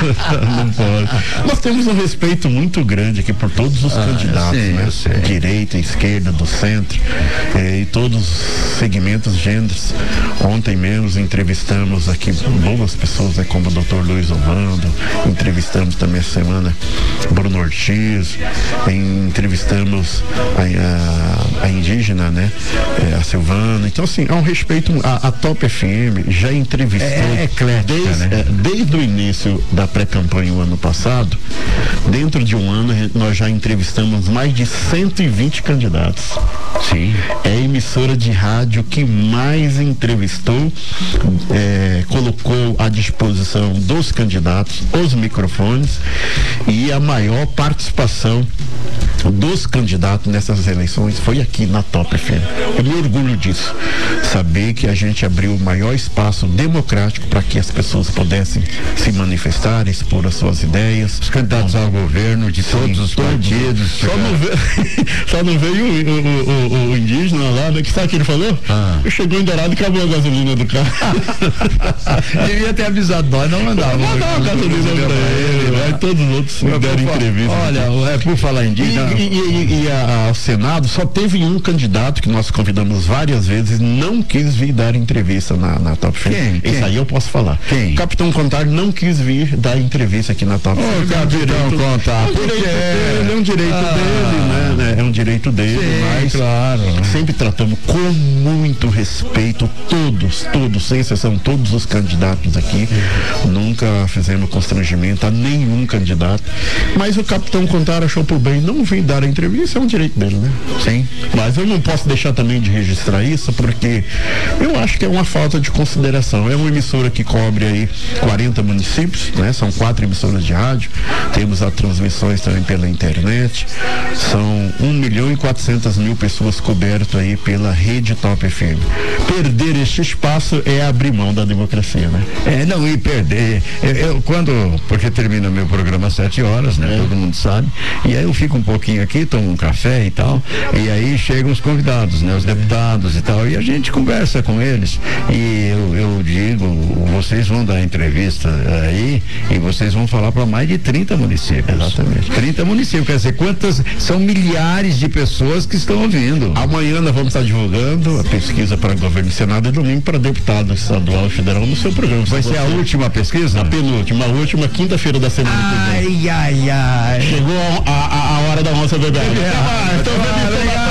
Não pode. Nós temos um respeito muito grande aqui por todos os candidatos, né? Direita, esquerda, do centro, e todos os segmentos, gêneros. Ontem mesmo entrevistamos aqui boas pessoas, né, como o Dr. Luiz Ovando, entrevistamos também essa semana Bruno Ortiz, entrevistamos a indígena, né? A Silvana. Então, assim, há um respeito. A Top FM já entrevistou desde o início da pré-campanha o ano passado. Dentro de um ano nós já entrevistamos mais de 120 candidatos. Sim. É a emissora de rádio que mais entrevistou, colocou à disposição dos candidatos os microfones e a maior participação dos candidatos nessas eleições foi aqui na Top FM. Eu me orgulho disso, saber que a gente abriu o maior espaço democrático para que as pessoas pudessem se manifestar, expor as suas ideias. Os candidatos ao governo de todos os partidos. Só não veio o indígena lá, né? Que sabe o que ele falou? Chegou em Dourado e acabou a gasolina do carro. Devia ter avisado nós, não mandava. Não mandava a gasolina pra ele. Aí todos os outros deram entrevista. Olha, por falar indígena. E ao Senado só teve um candidato que nós convidamos várias vezes, não quis vir dar entrevista na Top FM. Quem? Isso aí eu posso falar. Quem? O Capitão Contar não quis vir dar entrevista aqui na Top FM. Capitão Contar. É um direito dele, né? É um direito dele, mas claro. Sempre tratamos com muito respeito todos, sem exceção, todos os candidatos aqui. Nunca fizemos constrangimento a nenhum candidato. Mas o Capitão Contar achou por bem não vir dar a entrevista, é um direito dele, né? Sim. Mas eu não posso deixar também de registrar isso, porque eu acho que é uma falta de consideração. É uma emissora que cobre aí 40 municípios, né? São 4 emissoras de rádio, temos as transmissões também pela internet, são 1.400.000 pessoas cobertas aí pela rede Top FM. Perder este espaço é abrir mão da democracia, né? Não, e perder. Porque termina meu programa às 7 horas, né? Todo mundo sabe. E aí eu fico um pouquinho aqui, tomo um café e tal, e aí chegam os convidados, né? Os deputados e tal, e a gente conversa com eles. E eu digo, vocês vão dar entrevista aí e vocês vão falar para mais de 30 municípios. Exatamente. 30 municípios, quer dizer, quantas são milhares de pessoas que estão ouvindo. Amanhã nós vamos estar divulgando a pesquisa para governo do Senado e domingo para deputado estadual e federal no seu programa. Vai ser a última pesquisa? A penúltima, a última quinta-feira da semana. Ai. Chegou a hora da nossa bebê.